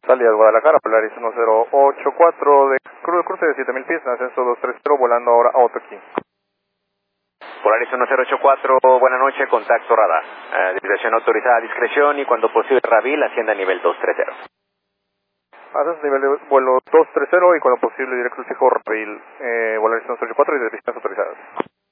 Salida de Guadalajara, Polaris 1084 de cruce de 7000 pies, en ascenso 230, volando ahora a Otoquín. Polaris 1084, buena noche, contacto radar. Dirección autorizada a discreción y cuando posible Rabil, ascienda a nivel 230. Ascenso nivel de vuelo 230 y cuando posible directo fijo Rabil, Polaris 1084 y direcciones autorizadas.